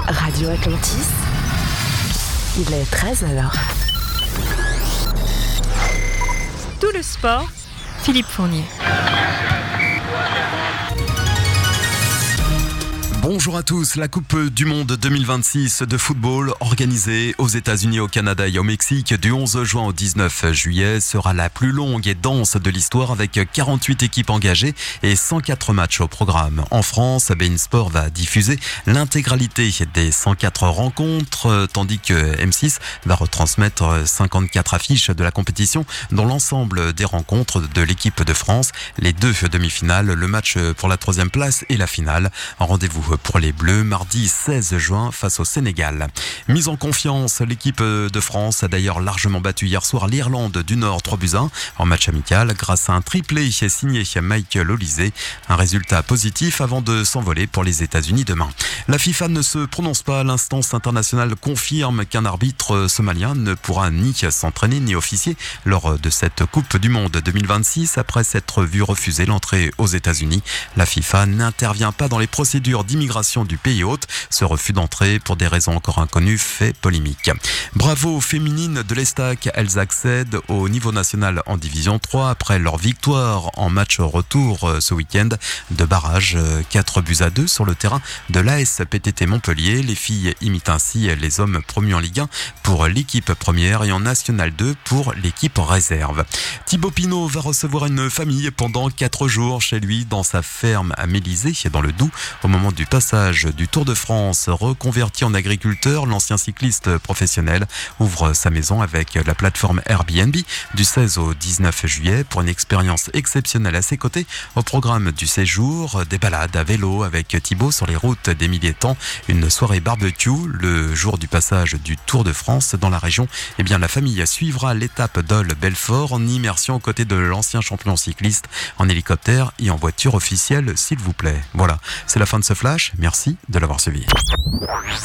Radio Atlantis, il est 13h. Tout le sport, Philippe Fournier. Bonjour à tous, la Coupe du Monde 2026 de football organisée aux États-Unis, au Canada et au Mexique du 11 juin au 19 juillet sera la plus longue et dense de l'histoire avec 48 équipes engagées et 104 matchs au programme. En France, beIN Sport va diffuser l'intégralité des 104 rencontres tandis que M6 va retransmettre 54 affiches de la compétition dont l'ensemble des rencontres de l'équipe de France, les 2 demi-finales, le match pour la 3e place et la finale. Rendez-vous pour les Bleus, mardi 16 juin face au Sénégal. Mise en confiance, l'équipe de France a d'ailleurs largement battu hier soir l'Irlande du Nord 3-1 en match amical grâce à un triplé signé Michael Olise. Un résultat positif avant de s'envoler pour les États-Unis demain. La FIFA ne se prononce pas. L'instance internationale confirme qu'un arbitre somalien ne pourra ni s'entraîner ni officier lors de cette Coupe du Monde 2026 après s'être vu refuser l'entrée aux États-Unis. La FIFA n'intervient pas dans les procédures d'immigration du pays hôte. Ce refus d'entrée pour des raisons encore inconnues fait polémique. Bravo aux féminines de l'Estac. Elles accèdent au niveau national en division 3 après leur victoire en match retour ce week-end de barrage 4-2 sur le terrain de l'AS PTT Montpellier. Les filles imitent ainsi les hommes promus en Ligue 1 pour l'équipe première et en National 2 pour l'équipe réserve. Thibaut Pinot va recevoir une famille pendant 4 jours chez lui dans sa ferme à Mélisée dans le Doubs au moment du passage du Tour de France. Reconverti en agriculteur, l'ancien cycliste professionnel ouvre sa maison avec la plateforme Airbnb du 16 au 19 juillet pour une expérience exceptionnelle à ses côtés. Au programme du séjour, des balades à vélo avec Thibaut sur les routes des milliers de temps, une soirée barbecue le jour du passage du Tour de France dans la région. La famille suivra l'étape Dole-Belfort en immersion aux côtés de l'ancien champion cycliste en hélicoptère et en voiture officielle, s'il vous plaît. Voilà, c'est la fin de ce flash. Merci de l'avoir suivi.